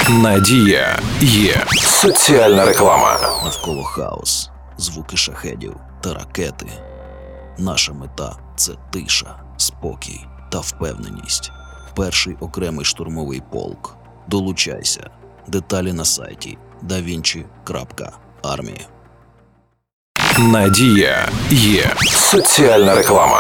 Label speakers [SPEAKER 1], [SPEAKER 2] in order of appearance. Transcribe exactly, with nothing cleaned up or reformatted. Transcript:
[SPEAKER 1] Надія є соціальна реклама.
[SPEAKER 2] Навколо хаос, звуки шахедів та ракети. Наша мета – це тиша, спокій та впевненість. Перший окремий штурмовий полк. Долучайся. Деталі на сайті да вінчі крапка армія.
[SPEAKER 1] Надія є соціальна реклама.